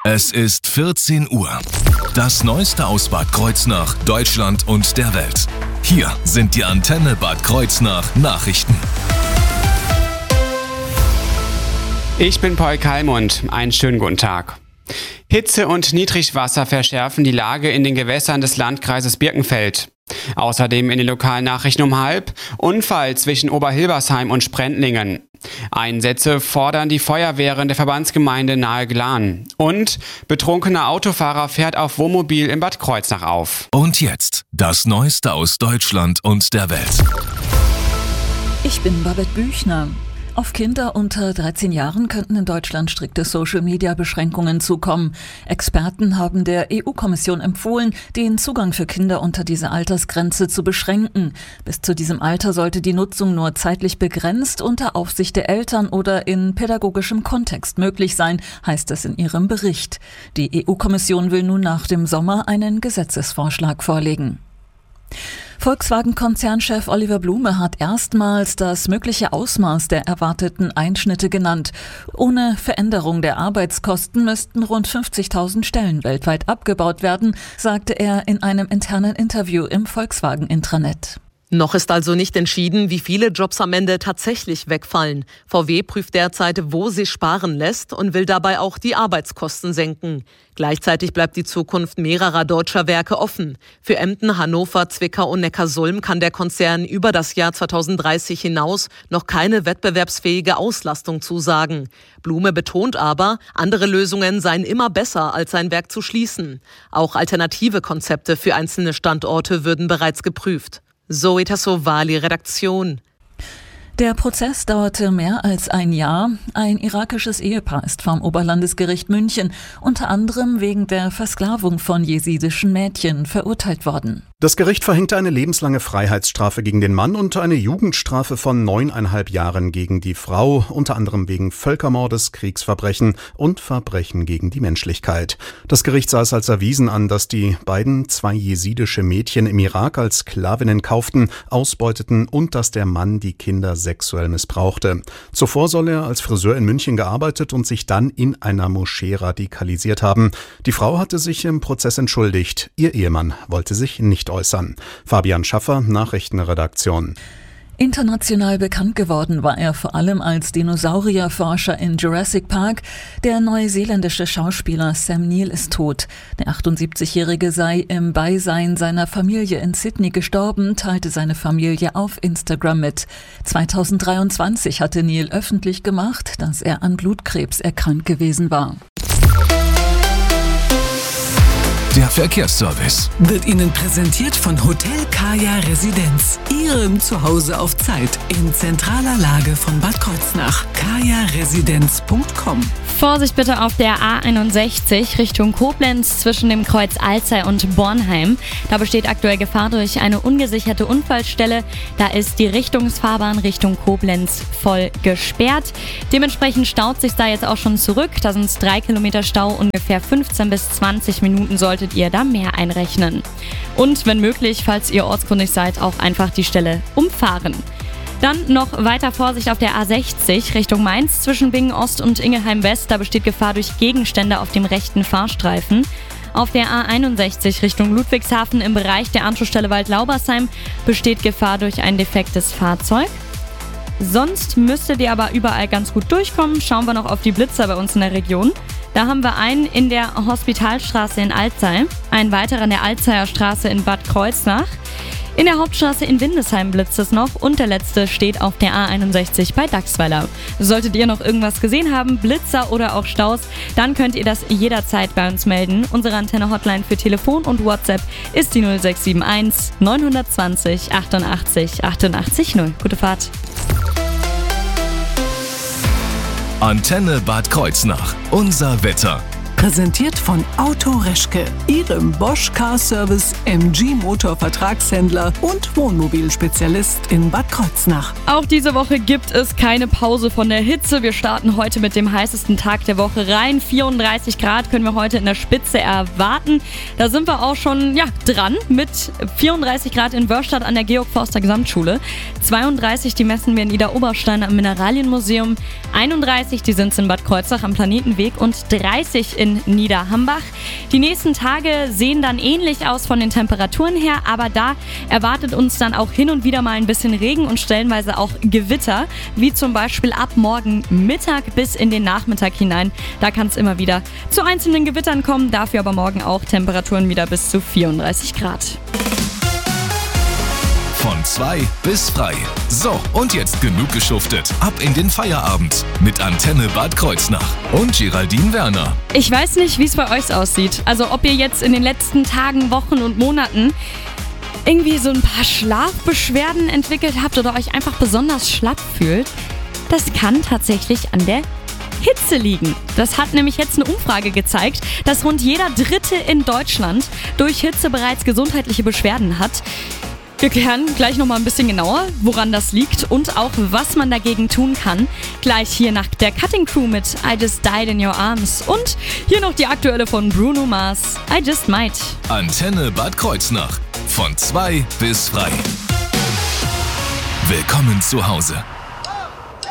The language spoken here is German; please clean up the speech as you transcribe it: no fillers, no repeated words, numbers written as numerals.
Es ist 14 Uhr. Das Neueste aus Bad Kreuznach, Deutschland und der Welt. Hier sind die Antenne Bad Kreuznach Nachrichten. Ich bin Paul Kallmund. Einen schönen guten Tag. Hitze und Niedrigwasser verschärfen die Lage in den Gewässern des Landkreises Birkenfeld. Außerdem in den lokalen Nachrichten um 12:30 Unfall zwischen Oberhilbersheim und Sprendlingen. Einsätze fordern die Feuerwehren der Verbandsgemeinde nahe Glan. Und betrunkener Autofahrer fährt auf Wohnmobil in Bad Kreuznach auf. Und jetzt das Neueste aus Deutschland und der Welt. Ich bin Babette Büchner. Auf Kinder unter 13 Jahren könnten in Deutschland strikte Social-Media-Beschränkungen zukommen. Experten haben der EU-Kommission empfohlen, den Zugang für Kinder unter dieser Altersgrenze zu beschränken. Bis zu diesem Alter sollte die Nutzung nur zeitlich begrenzt unter Aufsicht der Eltern oder in pädagogischem Kontext möglich sein, heißt es in ihrem Bericht. Die EU-Kommission will nun nach dem Sommer einen Gesetzesvorschlag vorlegen. Volkswagen-Konzernchef Oliver Blume hat erstmals das mögliche Ausmaß der erwarteten Einschnitte genannt. Ohne Veränderung der Arbeitskosten müssten rund 50.000 Stellen weltweit abgebaut werden, sagte er in einem internen Interview im Volkswagen-Intranet. Noch ist also nicht entschieden, wie viele Jobs am Ende tatsächlich wegfallen. VW prüft derzeit, wo sich sparen lässt und will dabei auch die Arbeitskosten senken. Gleichzeitig bleibt die Zukunft mehrerer deutscher Werke offen. Für Emden, Hannover, Zwickau und Neckarsulm kann der Konzern über das Jahr 2030 hinaus noch keine wettbewerbsfähige Auslastung zusagen. Blume betont aber, andere Lösungen seien immer besser, als sein Werk zu schließen. Auch alternative Konzepte für einzelne Standorte würden bereits geprüft. Zoe Tassovali, Redaktion. Der Prozess dauerte mehr als ein Jahr. Ein irakisches Ehepaar ist vom Oberlandesgericht München unter anderem wegen der Versklavung von jesidischen Mädchen verurteilt worden. Das Gericht verhängte eine lebenslange Freiheitsstrafe gegen den Mann und eine Jugendstrafe von 9,5 Jahren gegen die Frau, unter anderem wegen Völkermordes, Kriegsverbrechen und Verbrechen gegen die Menschlichkeit. Das Gericht sah es als erwiesen an, dass die beiden 2 jesidische Mädchen im Irak als Sklavinnen kauften, ausbeuteten und dass der Mann die Kinder sexuell missbrauchte. Zuvor soll er als Friseur in München gearbeitet und sich dann in einer Moschee radikalisiert haben. Die Frau hatte sich im Prozess entschuldigt. Ihr Ehemann wollte sich nicht äußern. Fabian Schaffer, Nachrichtenredaktion. International bekannt geworden war er vor allem als Dinosaurierforscher in Jurassic Park. Der neuseeländische Schauspieler Sam Neill ist tot. Der 78-Jährige sei im Beisein seiner Familie in Sydney gestorben, teilte seine Familie auf Instagram mit. 2023 hatte Neill öffentlich gemacht, dass er an Blutkrebs erkrankt gewesen war. Der Verkehrsservice wird Ihnen präsentiert von Hotel Kaya Residenz. Ihrem Zuhause auf Zeit in zentraler Lage von Bad Kreuznach. kajaresidenz.com. Vorsicht bitte auf der A61 Richtung Koblenz zwischen dem Kreuz Alzey und Bornheim. Da besteht aktuell Gefahr durch eine ungesicherte Unfallstelle. Da ist die Richtungsfahrbahn Richtung Koblenz voll gesperrt. Dementsprechend staut sich da jetzt auch schon zurück. Da sind es 3 Kilometer Stau, ungefähr 15 bis 20 Minuten solltet ihr da mehr einrechnen. Und wenn möglich, falls ihr ortskundig seid, auch einfach die Stelle umfahren. Dann noch weiter Vorsicht auf der A60 Richtung Mainz zwischen Bingen Ost und Ingelheim West. Da besteht Gefahr durch Gegenstände auf dem rechten Fahrstreifen. Auf der A61 Richtung Ludwigshafen im Bereich der Anschlussstelle Waldlaubersheim besteht Gefahr durch ein defektes Fahrzeug. Sonst müsstet ihr aber überall ganz gut durchkommen. Schauen wir noch auf die Blitzer bei uns in der Region. Da haben wir einen in der Hospitalstraße in Alzey, einen weiteren in der Alzeyer Straße in Bad Kreuznach. In der Hauptstraße in Windesheim blitzt es noch und der letzte steht auf der A61 bei Dachsweiler. Solltet ihr noch irgendwas gesehen haben, Blitzer oder auch Staus, dann könnt ihr das jederzeit bei uns melden. Unsere Antenne-Hotline für Telefon und WhatsApp ist die 0671 920 88 88 0. Gute Fahrt. Antenne Bad Kreuznach. Unser Wetter. Präsentiert von Auto Reschke, Ihrem Bosch Car Service, MG Motor Vertragshändler und Wohnmobilspezialist in Bad Kreuznach. Auch diese Woche gibt es keine Pause von der Hitze. Wir starten heute mit dem heißesten Tag der Woche rein. 34 Grad können wir heute in der Spitze erwarten. Da sind wir auch schon dran mit 34 Grad in Wörstadt an der Georg-Forster Gesamtschule. 32, die messen wir in Ida-Oberstein am Mineralienmuseum. 31, die sind in Bad Kreuznach am Planetenweg und 30 in in Niederhambach. Die nächsten Tage sehen dann ähnlich aus von den Temperaturen her, aber da erwartet uns dann auch hin und wieder mal ein bisschen Regen und stellenweise auch Gewitter, wie zum Beispiel ab morgen Mittag bis in den Nachmittag hinein. Da kann es immer wieder zu einzelnen Gewittern kommen, dafür aber morgen auch Temperaturen wieder bis zu 34 Grad. Von 2 bis frei. So, und jetzt genug geschuftet. Ab in den Feierabend mit Antenne Bad Kreuznach und Geraldine Werner. Ich weiß nicht, wie es bei euch aussieht. Also ob ihr jetzt in den letzten Tagen, Wochen und Monaten irgendwie so ein paar Schlafbeschwerden entwickelt habt oder euch einfach besonders schlapp fühlt. Das kann tatsächlich an der Hitze liegen. Das hat nämlich jetzt eine Umfrage gezeigt, dass rund jeder Dritte in Deutschland durch Hitze bereits gesundheitliche Beschwerden hat. Wir klären gleich nochmal ein bisschen genauer, woran das liegt und auch, was man dagegen tun kann. Gleich hier nach der Cutting Crew mit I Just Died in Your Arms und hier noch die aktuelle von Bruno Mars, I Just Might. Antenne Bad Kreuznach. Von 2 bis frei. Willkommen zu Hause.